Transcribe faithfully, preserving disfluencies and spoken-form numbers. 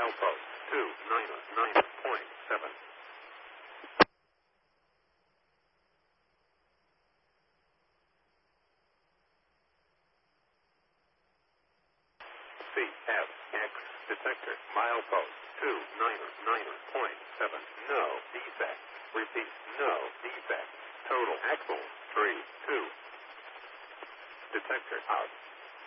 Milepost two nine nine point seven. C F X detector. Milepost two nine nine point seven. No defect. Repeat, no defect. Total axle three two. Detector out.